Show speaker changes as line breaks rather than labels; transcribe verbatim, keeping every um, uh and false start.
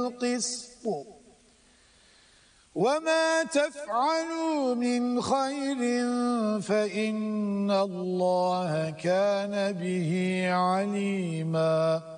بالقسط وما تفعلوا من خير فإن الله كان به عليما